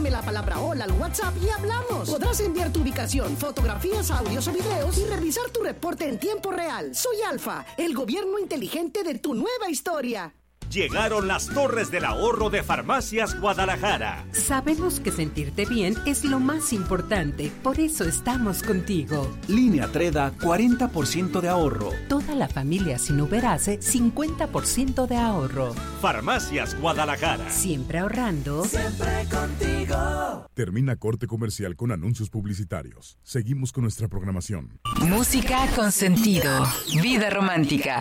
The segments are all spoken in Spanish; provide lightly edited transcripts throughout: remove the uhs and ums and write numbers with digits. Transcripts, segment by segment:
Mándame la palabra hola al WhatsApp y hablamos. Podrás enviar tu ubicación, fotografías, audios o videos y revisar tu reporte en tiempo real. Soy Alfa, el gobierno inteligente de tu nueva historia. Llegaron las Torres del Ahorro de Farmacias Guadalajara. Sabemos que sentirte bien es lo más importante, por eso estamos contigo. Línea Treda, 40% de ahorro. Toda la familia sin Uberase, 50% de ahorro. Farmacias Guadalajara. Siempre ahorrando. Siempre contigo. Termina corte comercial con anuncios publicitarios. Seguimos con nuestra programación. Música con sentido. Vida romántica.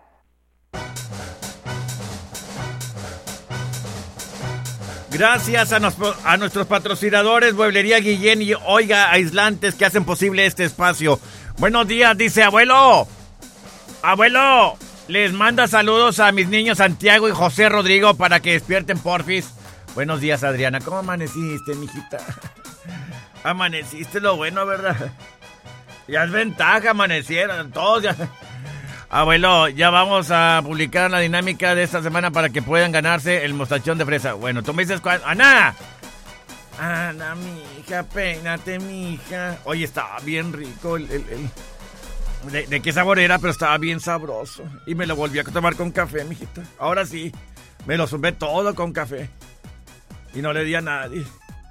Gracias a nuestros patrocinadores, Mueblería Guillén y Oiga Aislantes, que hacen posible este espacio. Buenos días, dice abuelo. Abuelo, les manda saludos a mis niños Santiago y José Rodrigo para que despierten porfis. Buenos días, Adriana. ¿Cómo amaneciste, mijita? Amaneciste lo bueno, ¿verdad? Ya es ventaja, amanecieron todos ya. Abuelo, ya vamos a publicar la dinámica de esta semana para que puedan ganarse el mostachón de fresa. Bueno, tú me dices cuándo. ¡Ana! Ana, mija, peínate, mija. Oye, estaba bien rico ¿De qué sabor era? Pero estaba bien sabroso. Y me lo volví a tomar con café, mijita. Ahora sí, me lo zumbé todo con café. Y no le di a nadie.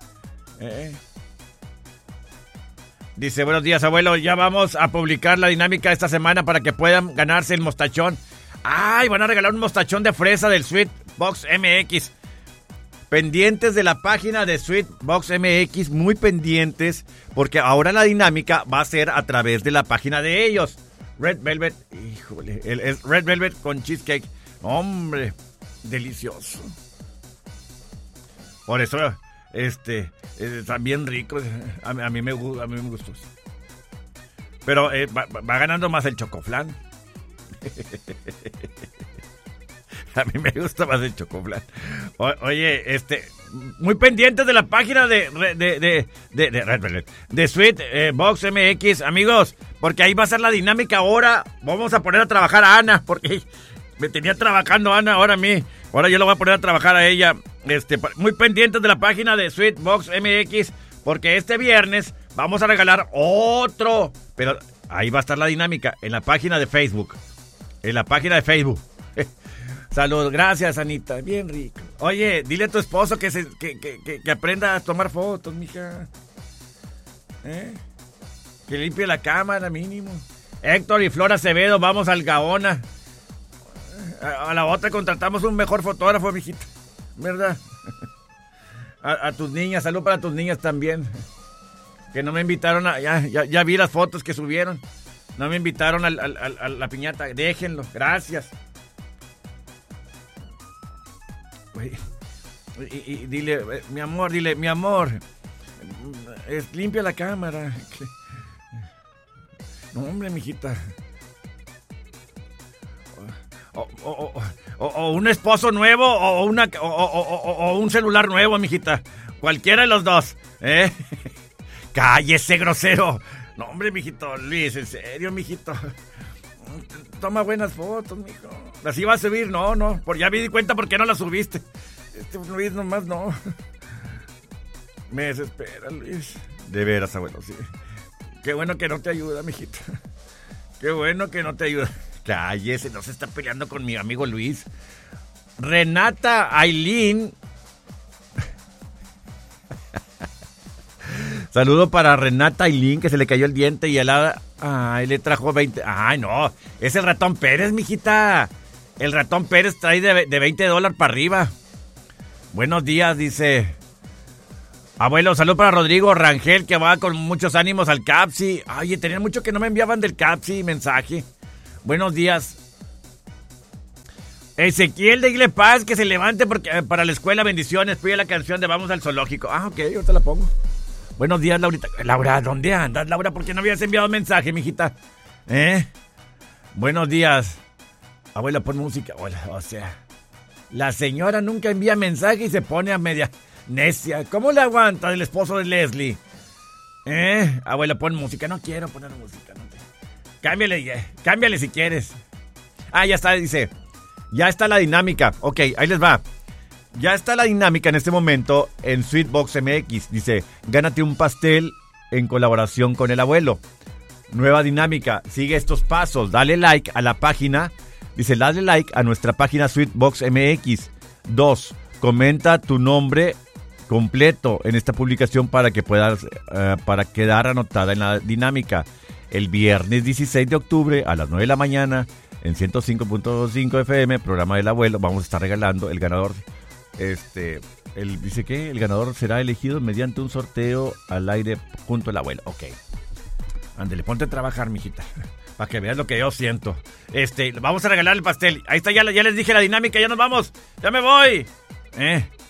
Dice, buenos días, abuelo, ya vamos a publicar la dinámica esta semana para que puedan ganarse el mostachón. ¡Ay! Van a regalar un mostachón de fresa del Sweet Box MX. Pendientes de la página de Sweet Box MX, muy pendientes, porque ahora la dinámica va a ser a través de la página de ellos. Red Velvet, híjole, es Red Velvet con cheesecake. Hombre, delicioso. Por eso... están bien ricos. A mí me gustó. Pero va ganando más el chocoflán. A mí me gusta más el chocoflán. Oye, muy pendientes de la página de Sweet Box MX, amigos, porque ahí va a ser la dinámica ahora. Vamos a poner a trabajar a Ana, porque me tenía trabajando Ana, ahora a mí. Ahora yo lo voy a poner a trabajar a ella. Muy pendientes de la página de Sweet Box MX, porque este viernes vamos a regalar otro. Pero ahí va a estar la dinámica, en la página de Facebook. Saludos, gracias, Anita. Bien rico. Oye, dile a tu esposo que aprenda a tomar fotos, mija. Que limpie la cámara, mínimo. Héctor y Flora Acevedo, vamos al Gaona. A la otra contratamos un mejor fotógrafo, mijita. ¿Verdad? A tus niñas, salud para tus niñas también. Que no me invitaron ya vi las fotos que subieron. No me invitaron a la piñata. Déjenlo, gracias. Y dile, mi amor, limpia la cámara. No, hombre, mijita. O un esposo nuevo o un celular nuevo, mijita. Cualquiera de los dos, Cállese, grosero. No, hombre, mijito Luis, en serio, mijito. Toma buenas fotos, mijo. Las iba a subir, no. Ya me di cuenta por qué no las subiste. Luis, nomás no. Me desespera, Luis. De veras, abuelo, sí. Qué bueno que no te ayuda, mijita. Qué bueno que no te ayuda. Cállese, no se está peleando con mi amigo Luis. Renata Ailín. Saludo para Renata Ailín, que se le cayó el diente y él le trajo 20. Ay, no, es el ratón Pérez, mijita. El ratón Pérez trae de $20 para arriba. Buenos días, dice. Abuelo, salud para Rodrigo Rangel, que va con muchos ánimos al CAPSI. Oye, tenían mucho que no me enviaban del CAPSI mensaje. Buenos días. Ezequiel de Igle Paz, que se levante porque para la escuela, bendiciones. Pide la canción de Vamos al Zoológico. Ok, yo te la pongo. Buenos días, Laurita. Laura, ¿dónde andas, Laura? ¿Por qué no habías enviado mensaje, mijita? Buenos días. Abuela, pon música. O sea, la señora nunca envía mensaje y se pone a media necia. ¿Cómo le aguanta el esposo de Leslie? Abuela, pon música. No quiero poner música. No te... Cámbiale si quieres. Ya está, dice. Ya está la dinámica. Ok, ahí les va. ya está la dinámica en este momento en Sweetbox MX. Dice, gánate un pastel en colaboración con el abuelo. Nueva dinámica, sigue estos pasos, dale like a la página. Dice, dale like a nuestra página Sweetbox MX. 2, comenta tu nombre completo en esta publicación para que puedas, para quedar anotada en la dinámica. El viernes 16 de octubre a las 9 de la mañana en 105.5 FM, programa del abuelo, vamos a estar regalando el ganador. Dice que el ganador será elegido mediante un sorteo al aire junto al abuelo. Ok. Ándale, ponte a trabajar, mijita, para que veas lo que yo siento. Vamos a regalar el pastel. Ahí está, ya les dije la dinámica, ya nos vamos. Ya me voy.